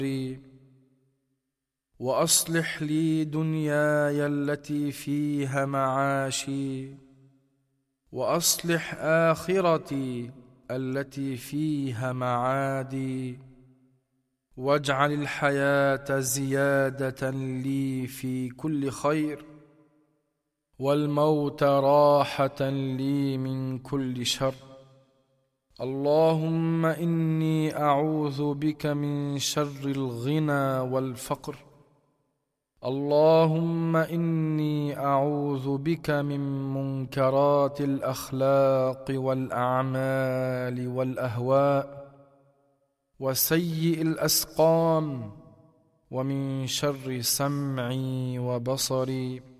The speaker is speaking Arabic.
وأصلح لي دنياي التي فيها معاشي، وأصلح آخرتي التي فيها معادي، واجعل الحياة زيادة لي في كل خير، والموت راحة لي من كل شر. اللهم إني أعوذ بك من شر الغنى والفقر. اللهم إني أعوذ بك من منكرات الأخلاق والأعمال والأهواء وسيء الأسقام، ومن شر سمعي وبصري